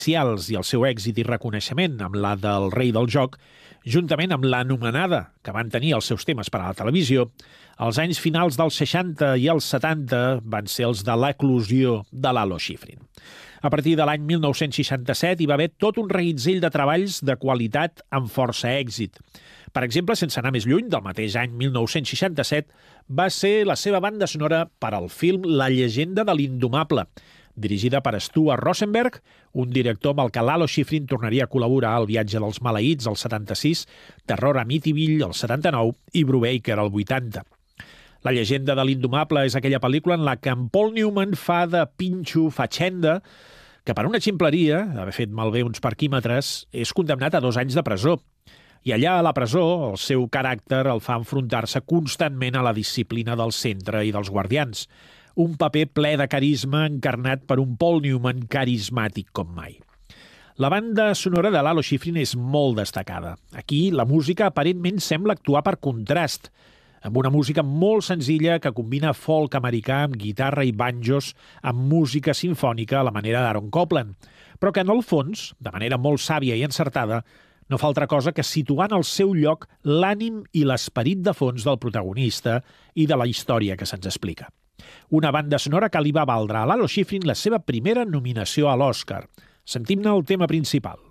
comercials i el seu èxit i reconeixement amb la del rei del joc, juntament amb l'anomenada que van tenir els seus temes per a la televisió, els anys finals dels 60 i els 70 van ser els de l'eclosió de Lalo Schifrin. A partir de l'any 1967 hi va haver tot un reguitzell de treballs de qualitat amb força èxit. Per exemple, sense anar més lluny, del mateix any 1967, va ser la seva banda sonora per al film La llegenda de l'Indomable, dirigida per Stuart Rosenberg, un director amb el que Lalo Schifrin tornaria a col·laborar al Viatge dels maleïts, el 76, Terror a Amityville, el 79, i Brubaker, el 80. La llegenda de l'Indomable és aquella pel·lícula en la que en Paul Newman fa de Pinxo Fatxenda, que per una ximpleria, haver fet malbé uns parquímetres, és condemnat a 2 anys de presó. I allà a la presó, el seu caràcter el fa enfrontar-se constantment a la disciplina del centre i dels guardians. Un paper ple de carisma encarnat per un Paul Newman carismàtic com mai. La banda sonora de Lalo Schifrin és molt destacada. Aquí la música aparentment sembla actuar per contrast, amb una música molt senzilla que combina folk americà amb guitarra i banjos amb música sinfònica a la manera d'Aaron Copland, però que en el fons, de manera molt sàvia i encertada, no fa altra cosa que situar en el seu lloc l'ànim i l'esperit de fons del protagonista i de la història que se'ns explica. Una banda sonora que li va valdre a Lalo Schifrin la seva primera nominació a l'Oscar. Sentim-ne el tema principal.